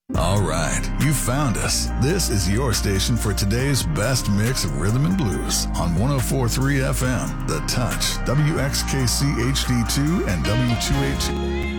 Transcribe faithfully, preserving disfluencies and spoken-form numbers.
All right, you found us. This is your station for today's best mix of rhythm and blues on one oh four point three F M, The Touch, W X K C H D two, and W two eighty-two.